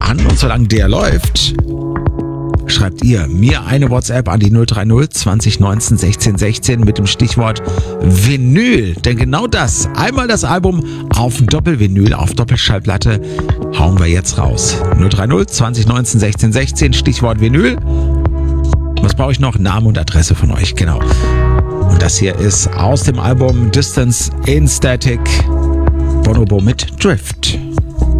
an und solange der läuft, schreibt ihr mir eine WhatsApp an die 030 20 19 16 16 mit dem Stichwort Vinyl. Denn genau das, einmal das Album auf Doppelvinyl, auf Doppelschallplatte, hauen wir jetzt raus. 030 20 19 16 16, Stichwort Vinyl. Was brauche ich noch? Name und Adresse von euch, genau. Und das hier ist aus dem Album Distance in Static, Bonobo mit Drift.